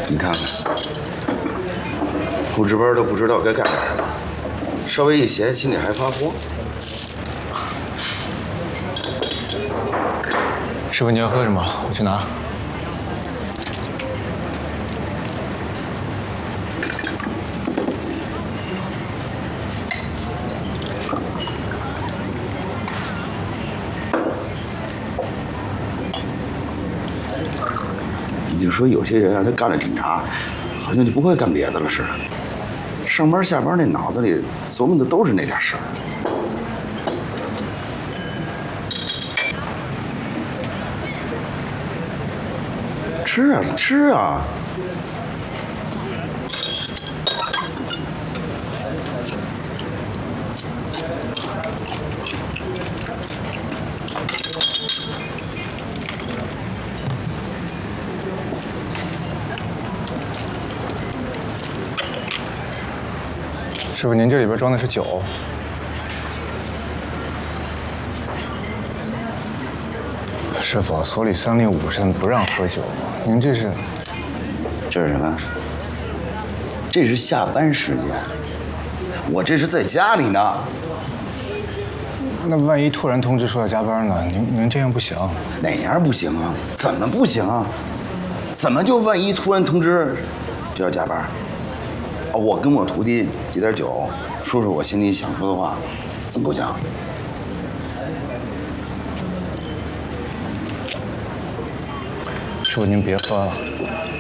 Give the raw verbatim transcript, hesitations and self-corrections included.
你看看，不值班都不知道该干点什么，稍微一闲，心里还发慌。 师傅，你要喝什么？我去拿。 你就说有些人啊，他干了警察，好像就不会干别的了似的。上班下班那脑子里琢磨的都是那点事儿。吃啊吃啊！ 师傅，您这里边装的是酒。师傅，所里三令五申不让喝酒，您这是？ 这是什么？这是下班时间，我这是在家里呢。 那万一突然通知说要加班呢？您您这样不行。 哪样不行啊？怎么不行啊？怎么就万一突然通知就要加班？哦，我跟我徒弟挤点酒，说说我心里想说的话，怎么不讲？ 师傅，您别喝了。